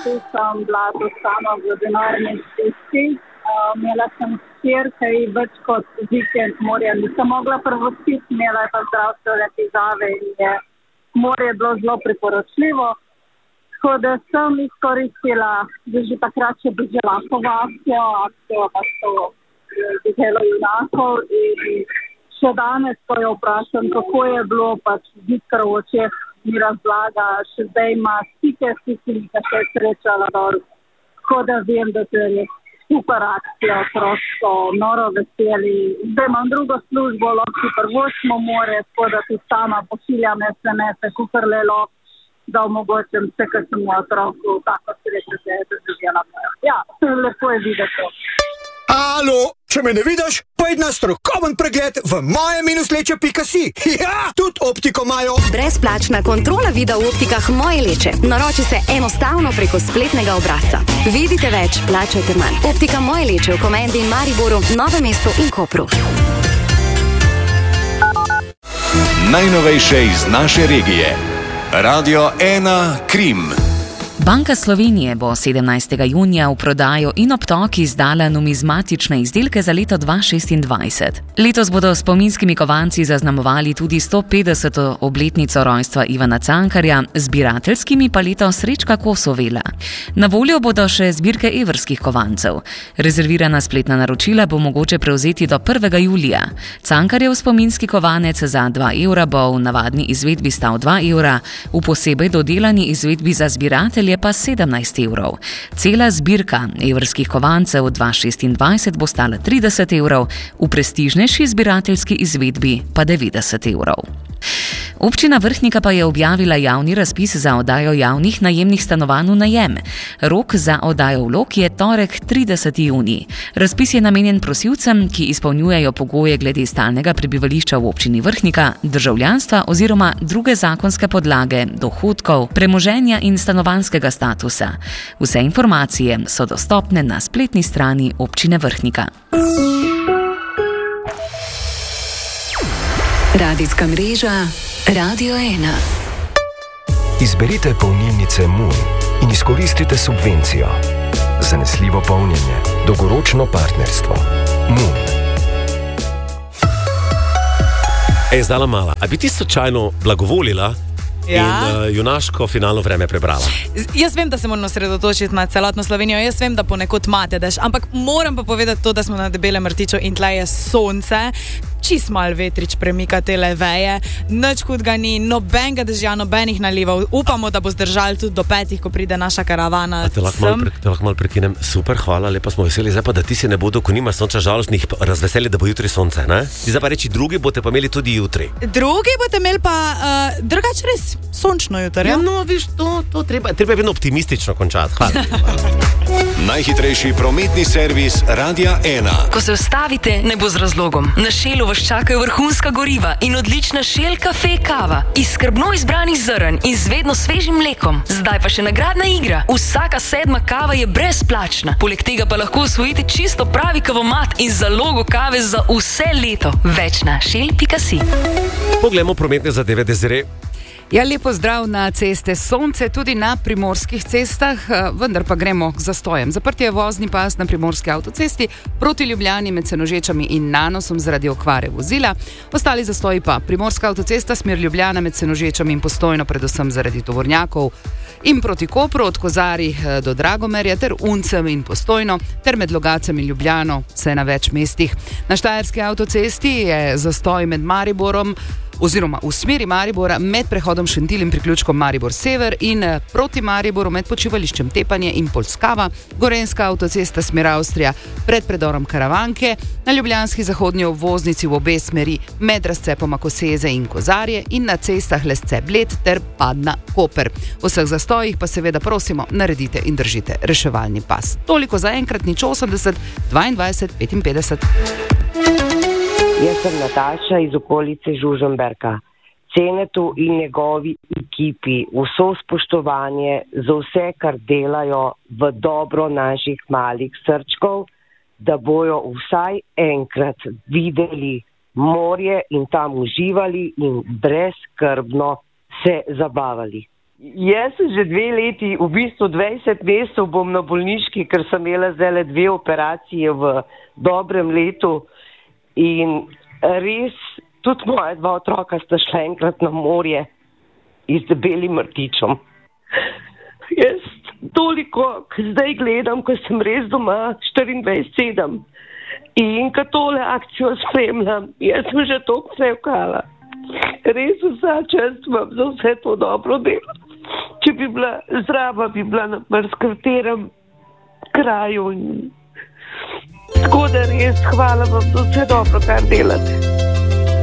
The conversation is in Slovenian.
tu sem bila tu sama v denarni stiski. Imela sem hčer, ki je več kot vikend morja nisem mogla prvostiti, imela je pa zdravstvene težave in je morje bilo zelo priporočljivo. Tako da sem izkoristila, da že takrat še bežala po akcijo pa so beželo junakov in še danes, ko jo vprašam, kako je bilo, pač Viktor v očeh mi razlaga, še zdaj ima stike s tistimi, ki se je srečala dol. Tako da vem, da to je res super akcija, prosto, noro veseli. Zdaj imam drugo službo, lahko prvočno more, tako da tudi sama pošiljam SMS-e, kukrlelo, da omogočim vse, kar sem v otroku, tako sreče se je doživela. Ja, lepo je videti. Alo, če me ne vidiš, pojdi na strokoven pregled v moje-leče.si. Ja, tudi optiko imajo. Brezplačna kontrola vida v optikah Moje Leče. Naroči se enostavno preko spletnega obrazca. Vidite več, plačajte manj. Optika Moje Leče v Komendi in Mariboru, Novem mestu in Kopru. Najnovejše iz naše regije. Radio 1 Krim. Banka Slovenije bo 17. junija v prodajo in obtok izdala numizmatične izdelke za leto 2026. Letos bodo s spominskimi kovanci zaznamovali tudi 150. obletnico rojstva Ivana Cankarja, zbirateljskimi pa leto Srečka Kosovela. Na voljo bodo še zbirke evrskih kovancev. Rezervirana spletna naročila bo mogoče prevzeti do 1. julija. Cankarjev spominski kovanec za 2 evra bo v navadni izvedbi stal 2 evra, v posebej dodelani izvedbi za zbiratelje pa 17 evrov. Cela zbirka evrskih kovancev 2026 bo stala 30 evrov, v prestižnejši zbirateljski izvedbi pa 90 evrov. Občina Vrhnika pa je objavila javni razpis za oddajo javnih najemnih stanovanj v najem. Rok za oddajo vlog je torek 30. junij. Razpis je namenjen prosilcem, ki izpolnjujejo pogoje glede stalnega prebivališča v občini Vrhnika, državljanstva oziroma druge zakonske podlage, dohodkov, premoženja in stanovanjskega statusa. Vse informacije so dostopne na spletni strani občine Vrhnika. Radijska mreža Radio 1. Izberite polnilnice Moon in izkoristite subvencijo. Zanesljivo polnjenje, dolgoročno partnerstvo. Moon. Zdala mala, a bi ti slučajno blagovolila in junaško finalno vreme prebrala? Jaz vem, da se moramo osredotočiti na celotno Slovenijo, jaz vem, da ponekod imate dež, ampak moram pa povedati to, da smo na Debelem rtiču in tle je sonce, čist mal vetrič premika tele veje, nič hudega ni, nobenega dežja, nobenih nalivov. Upamo, da bo zdržal tudi do 5, ko pride naša karavana. Te lahko malo prekinem. Super, hvala, lepa smo veseli. Zdaj pa, da ti se ne bodo, ko nimaš sonča žalostnih, razveseli, da bo jutri sonce, ne? Ti zdaj pa reči, drugi boste pa imeli tudi jutri. Drugi boste imeli pa drugače res sončno jutri. Ja, no, viš, to treba je vedno optimistično končati. Hvala. Najhitrejši prometni servis Radia 1. Ko se ustavite, ne bo z razlogom. Na Šelu vas čakajo vrhunska goriva in odlična Shell kafe kava iz skrbno izbranih zrn in z vedno svežim mlekom. Zdaj pa še nagradna igra. Vsaka 7. kava je brezplačna. Poleg tega pa lahko osvojite čisto pravi kavomat in zalogo kave za vse leto. Več na shell.si. Poglejmo prometne zadeve, Desiree. Ja, lepo zdrav na ceste. Sonce tudi na primorskih cestah, vendar pa gremo k zastojem. Zaprt je vozni pas na primorski avtocesti proti Ljubljani med Senožečami in Nanosom zaradi okvare vozila. Ostali zastoji pa primorska avtocesta smer Ljubljana med Senožečami in Postojno, predvsem zaradi tovornjakov, in proti Kopru od Kozarij do Dragomerja ter Uncem in Postojno ter med Logacem in Ljubljano, vse na več mestih. Na Štajerski avtocesti je zastoj med Mariborom oziroma v smeri Maribora med prehodom Šentilj in priključkom Maribor Sever in proti Mariboru med počivališčem Tepanje in Polskava, Gorenjska avtocesta smer Avstrija pred predorom Karavanke, na ljubljanski zahodnji obvoznici v obe smeri med razcepoma Koseze in Kozarje in na cestah Lesce Bled ter Padna Koper. V vseh zastojih pa seveda prosimo, naredite in držite reševalni pas. Toliko za enkrat, nič 80 22 55. Jaz sem Nataša iz okolice Žužemberka. Cenetu in njegovi ekipi vso spoštovanje za vse, kar delajo v dobro naših malih srčkov, da bojo vsaj enkrat videli morje in tam uživali in brezskrbno se zabavali. Jaz sem že 2 leti, v bistvu 20 mesecev bom na bolniški, ker sem imela zdaj 2 operacije v dobrem letu in res tudi moja 2 otroka sta šla enkrat na morje z debelim rtičom. Jaz toliko, zdaj gledam, ko sem res doma 24/7 in ko tole akcijo spremljam, jaz sem že toliko prevkala. Res vsa čast vam za vse to dobro delo. Če bi bila zdrava, bi bila na marskaterem kraju. Tako da res hvala vam za vse dobro, kar delate.